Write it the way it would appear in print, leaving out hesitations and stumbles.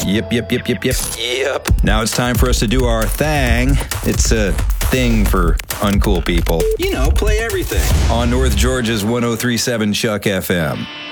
Yep. Now it's time for us to do our thing. It's a thing for uncool people. You know, play everything. On North Georgia's 103.7 Chuck FM.